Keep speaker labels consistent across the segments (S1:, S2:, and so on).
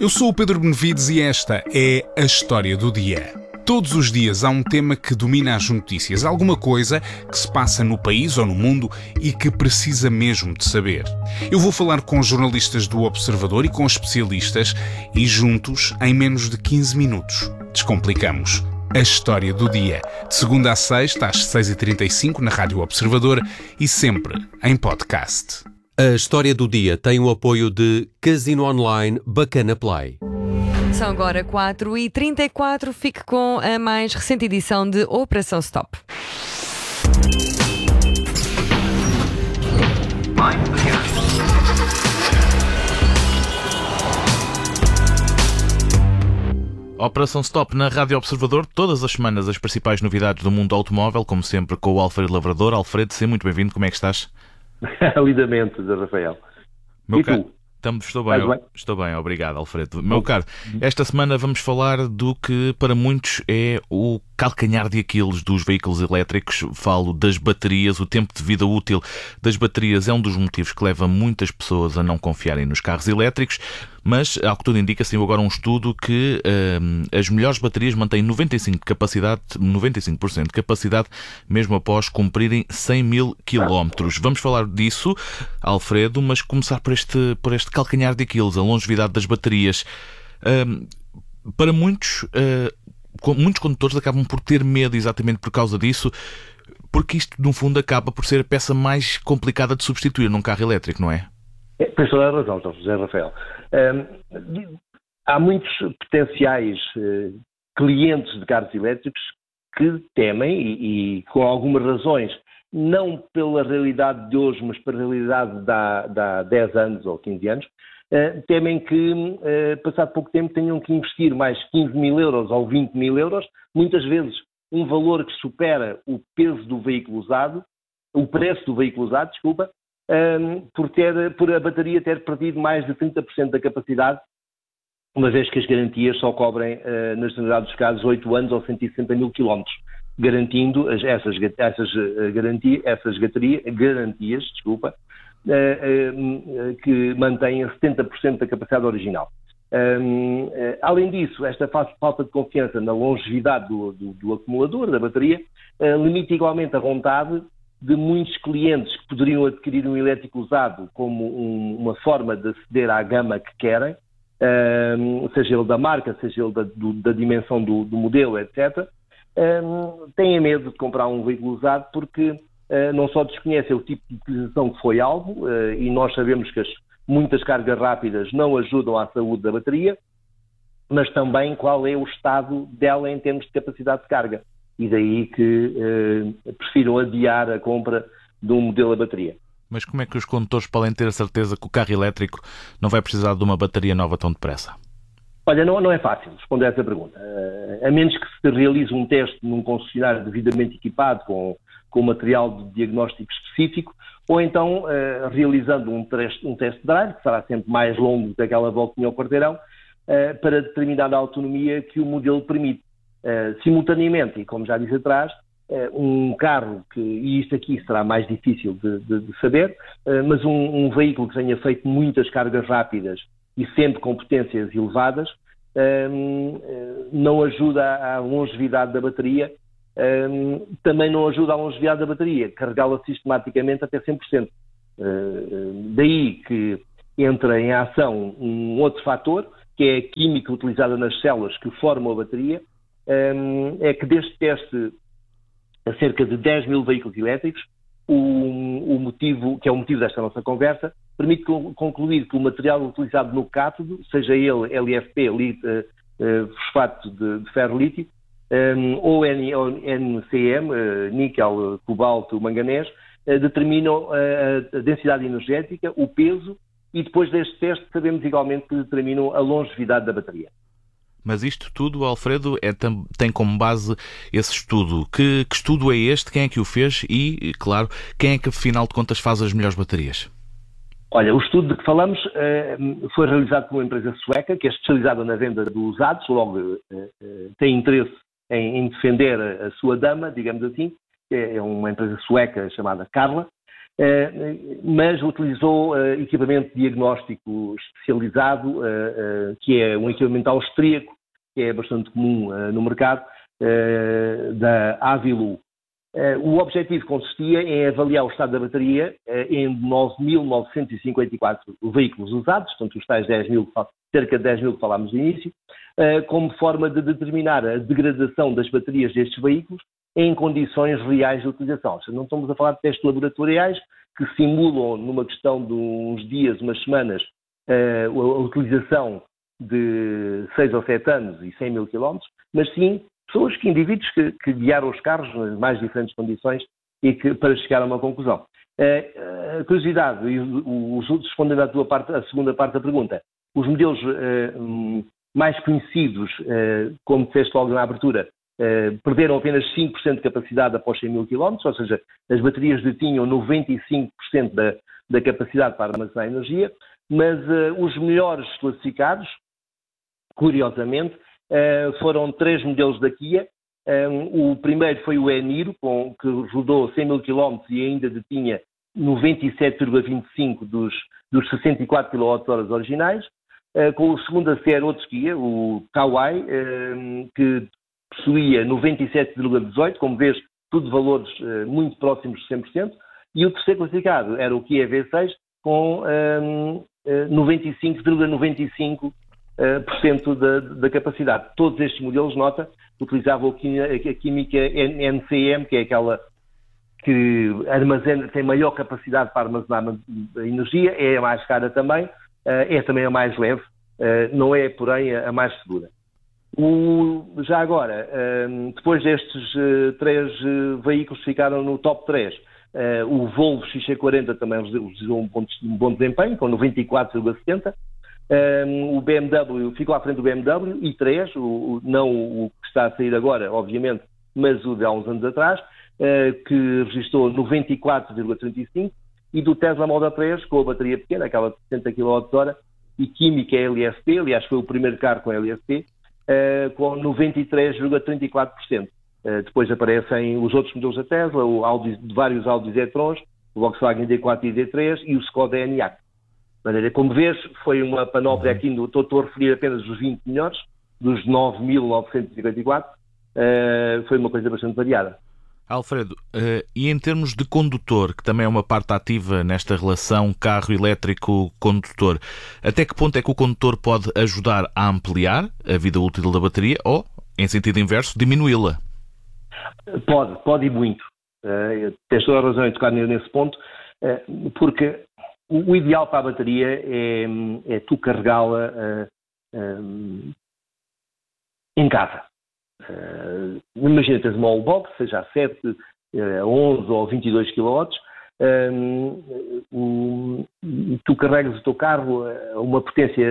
S1: Eu sou o Pedro Benevides e esta é a História do Dia. Todos os dias há um tema que domina as notícias, alguma coisa que se passa no país ou no mundo e que precisa mesmo de saber. Eu vou falar com jornalistas do Observador e com especialistas e juntos, em menos de 15 minutos, descomplicamos a História do Dia. De segunda a sexta, às 6h35 na Rádio Observador e sempre em podcast.
S2: A História do Dia tem o apoio de Casino Online Bacana Play.
S3: São agora 4h34. Fique com a mais recente edição de Operação Stop.
S4: Operação Stop na Rádio Observador, todas as semanas as principais novidades do mundo automóvel, como sempre com o Alfredo Lavrador. Alfredo, seja muito bem-vindo, como é que estás?
S5: Lindamente, Rafael.
S4: Meu
S5: E tu?
S4: Estou bem, obrigado, Alfredo. Meu caro, esta semana vamos falar do que para muitos é o calcanhar de Aquiles dos veículos elétricos. Falo das baterias. O tempo de vida útil das baterias é um dos motivos que leva muitas pessoas a não confiarem nos carros elétricos, mas, ao que tudo indica, saiu agora um estudo que as melhores baterias mantêm 95% de capacidade mesmo após cumprirem 100 mil quilómetros. Vamos falar disso, Alfredo, mas começar por este calcanhar de Aquiles, a longevidade das baterias. Para muitos condutores acabam por ter medo exatamente por causa disso, porque isto, no fundo, acaba por ser a peça mais complicada de substituir num carro elétrico, não é?
S5: Tens toda a razão, José Rafael. Há muitos potenciais clientes de carros elétricos que temem, e com algumas razões, não pela realidade de hoje, mas pela realidade de há 10 anos ou 15 anos, temem que, passado pouco tempo, tenham que investir mais 15 mil euros ou 20 mil euros, muitas vezes um valor que supera o peso do veículo usado, o preço do veículo usado, desculpa, por a bateria ter perdido mais de 30% da capacidade, uma vez que as garantias só cobrem, na generalidade dos casos, 8 anos ou 160 mil quilómetros, garantindo essas garantias, que mantêm 70% da capacidade original. Além disso, esta falta de confiança na longevidade do acumulador, da bateria, limita igualmente a vontade de muitos clientes que poderiam adquirir um elétrico usado como uma forma de aceder à gama que querem, seja ele da marca, seja ele da dimensão do modelo, etc., têm medo de comprar um veículo usado porque não só desconhecem o tipo de utilização que foi alvo, e nós sabemos que muitas cargas rápidas não ajudam à saúde da bateria, mas também qual é o estado dela em termos de capacidade de carga. E daí que prefiram adiar a compra de um modelo a bateria.
S4: Mas como é que os condutores podem ter a certeza que o carro elétrico não vai precisar de uma bateria nova tão depressa?
S5: Olha, não é fácil responder a essa pergunta. A menos que se realize um teste num concessionário devidamente equipado com material de diagnóstico específico, ou então realizando um test drive, que será sempre mais longo do que aquela voltinha ao quarteirão, para determinar a autonomia que o modelo permite. Simultaneamente, e como já disse atrás, um carro e isto aqui será mais difícil de saber, mas um veículo que tenha feito muitas cargas rápidas e sempre com potências elevadas, não ajuda à longevidade da bateria, também não ajuda à longevidade da bateria, carregá-la sistematicamente até 100%. Daí que entra em ação um outro fator, que é a química utilizada nas células que formam a bateria. É que deste teste a cerca de 10 mil veículos elétricos, o motivo, que é o motivo desta nossa conversa, permite concluir que o material utilizado no cátodo, seja ele LFP, fosfato de ferro-lítio, ou NCM, níquel, cobalto, manganês, determinam a densidade energética, o peso, e depois deste teste sabemos igualmente que determinam a longevidade da bateria.
S4: Mas isto tudo, Alfredo, tem como base esse estudo. Que estudo é este? Quem é que o fez? E, claro, quem é que, afinal de contas, faz as melhores baterias?
S5: Olha, o estudo de que falamos foi realizado por uma empresa sueca que é especializada na venda de usados, logo tem interesse em defender a sua dama, digamos assim. É uma empresa sueca chamada Carla, mas utilizou equipamento diagnóstico especializado, que é um equipamento austríaco, que é bastante comum no mercado, da Avilu. O objetivo consistia em avaliar o estado da bateria em 9.954 veículos usados, portanto os tais cerca de 10 mil que falámos no início, como forma de determinar a degradação das baterias destes veículos em condições reais de utilização. Ou seja, não estamos a falar de testes laboratoriais que simulam, numa questão de uns dias, umas semanas, a utilização de 6 ou 7 anos e 100 mil quilómetros, mas sim indivíduos que guiaram os carros nas mais diferentes condições e para chegar a uma conclusão. A curiosidade, respondendo à segunda parte da pergunta, os modelos mais conhecidos, como disseste logo na abertura, perderam apenas 5% de capacidade após 100 mil km, ou seja, as baterias detinham 95% da capacidade para armazenar energia, mas os melhores classificados, curiosamente, foram 3 modelos da Kia. O primeiro foi o e-Niro, que rodou 100 mil km e ainda detinha 97,25 dos 64 kWh originais. Com o segundo a ser outro Kia, o Kawai, que possuía 97,18, como vês, tudo valores muito próximos de 100%. E o terceiro classificado era o Kia V6, com 95,95% da capacidade. Todos estes modelos, nota, utilizavam a química NCM, que é aquela que tem maior capacidade para armazenar a energia, é a mais cara também, é também a mais leve, não é, porém, a mais segura. Já agora, depois destes 3 veículos que ficaram no top 3, o Volvo XC40 também registrou um bom desempenho, com 94,70%. O BMW ficou à frente do BMW i3, não o que está a sair agora, obviamente, mas o de há uns anos atrás, que registrou 94,35%, e do Tesla Model 3, com a bateria pequena, aquela de 60 kWh, e química LFP, aliás foi o primeiro carro com LFP, com 93,34%. Depois aparecem os outros modelos da Tesla, vários Audi e-trons, o Volkswagen ID4 e ID3 e o Skoda Enyaq. De maneira, como vês, foi uma panóplia aqui, estou a referir apenas os 20 melhores, dos 9.954, foi uma coisa bastante variada.
S4: Alfredo, e em termos de condutor, que também é uma parte ativa nesta relação carro elétrico-condutor, até que ponto é que o condutor pode ajudar a ampliar a vida útil da bateria ou, em sentido inverso, diminuí-la?
S5: Pode e muito. Tens toda a razão em tocar nesse ponto, porque o ideal para a bateria é tu carregá-la em casa. Imagina, tens uma wallbox, seja a 7, 11 ou 22 kW, tu carregas o teu carro a uma potência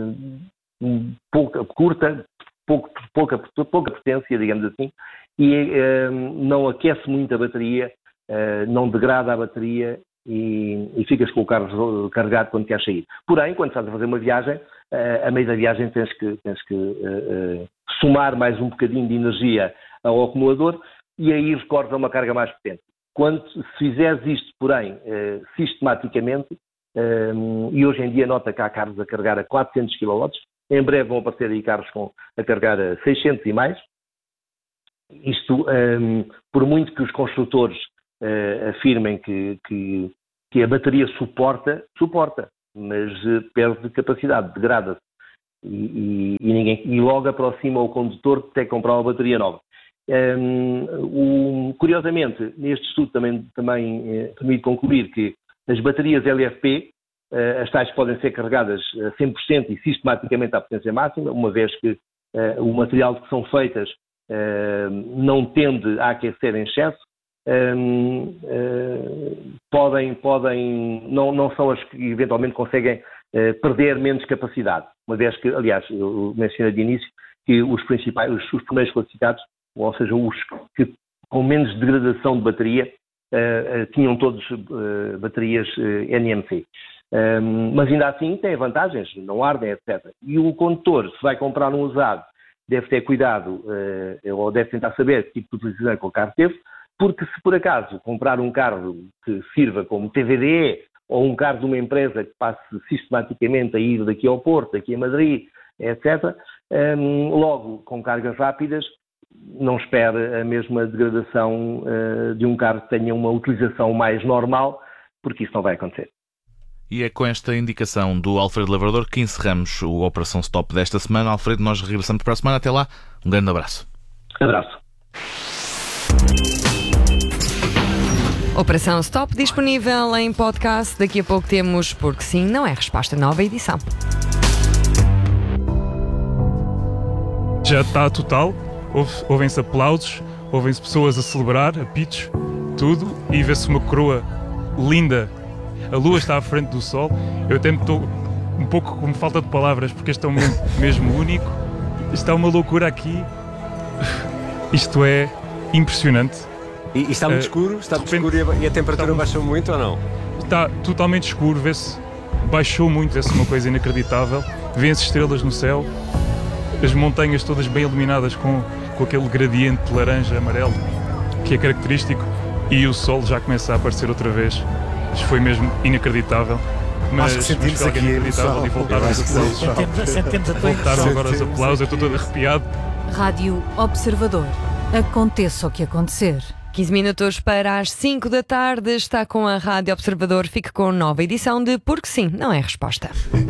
S5: pouca potência, digamos assim, e não aquece muito a bateria, não degrada a bateria e ficas com o carro carregado quando queres sair. Porém, quando estás a fazer uma viagem, a meio da viagem tens que somar mais um bocadinho de energia ao acumulador e aí recorres a uma carga mais potente. Se fizeres isto, porém, sistematicamente, e hoje em dia nota que há carros a carregar a 400 kW, em breve vão aparecer aí carros a carregar a 600 e mais. Isto, por muito que os construtores afirmem que a bateria suporta, mas perde capacidade, degrada-se. E logo aproxima o condutor que tem que comprar uma bateria nova. Curiosamente, neste estudo também permite concluir que as baterias LFP, as tais podem ser carregadas a 100% e sistematicamente à potência máxima, uma vez que o material de que são feitas não tende a aquecer em excesso. Não são as que eventualmente conseguem perder menos capacidade, uma vez que, aliás, eu mencionei de início que os primeiros classificados, ou seja, os que com menos degradação de bateria, tinham todos baterias NMC. Mas ainda assim têm vantagens, não ardem, etc. E o condutor, se vai comprar um usado, deve ter cuidado, ou deve tentar saber que tipo de utilização que o carro teve, porque se por acaso comprar um carro que sirva como TVDE ou um carro de uma empresa que passe sistematicamente a ir daqui ao Porto, daqui a Madrid, etc., logo com cargas rápidas, não espere a mesma degradação de um carro que tenha uma utilização mais normal, porque isso não vai acontecer.
S4: E é com esta indicação do Alfredo Lavrador que encerramos o Operação Stop desta semana. Alfredo, nós regressamos para a semana. Até lá, um grande abraço.
S5: Abraço.
S3: Operação Stop disponível em podcast. Daqui a pouco temos Porque Sim, Não É Resposta, nova edição.
S6: Já está total, ouvem-se aplausos, ouvem-se pessoas a celebrar, apitos, tudo, e vê-se uma coroa linda. A lua está à frente do sol. Eu até estou um pouco com falta de palavras, porque este é um momento mesmo único. Está uma loucura aqui. Isto é impressionante.
S2: E está muito escuro? Está muito escuro e a temperatura baixou muito ou não?
S6: Está totalmente escuro, vê-se, baixou muito, vê-se uma coisa inacreditável. Vêem-se estrelas no céu, as montanhas todas bem iluminadas com aquele gradiente laranja, amarelo, que é característico, e o sol já começa a aparecer outra vez. Isto foi mesmo inacreditável. Mas
S2: sentimos aqui
S6: inacreditável e voltaram os aplausos. Voltaram agora os aplausos, eu estou todo arrepiado.
S7: Rádio Observador. Aconteça o que acontecer.
S3: 15 minutos para as 5 da tarde. Está com a Rádio Observador. Fique com a nova edição de Porque Sim, Não É Resposta.